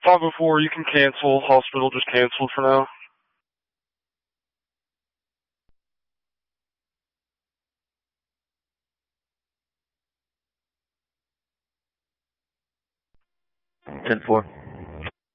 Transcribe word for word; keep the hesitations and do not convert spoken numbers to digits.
five oh four, you can cancel. Hospital just canceled for now. ten four.